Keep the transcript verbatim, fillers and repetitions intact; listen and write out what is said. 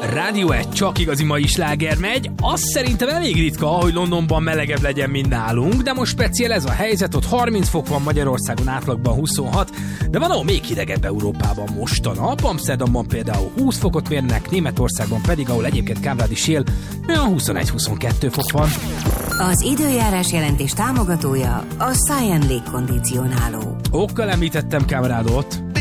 Rádió egy, csak igazi mai sláger megy. Azt szerintem elég ritka, hogy Londonban melegebb legyen, mint nálunk, de most speciál ez a helyzet, ott harminc fok van, Magyarországon átlagban huszonhat, de van ahol még hidegebb Európában most a nap. Amsterdamban például húsz fokot mérnek, Németországban pedig, ahol egyébként Kámrádi sél, olyan huszonegy-huszonkettő fok van. Az időjárás jelentés támogatója a Science Légkondicionáló. Okkal említettem Kámrádot.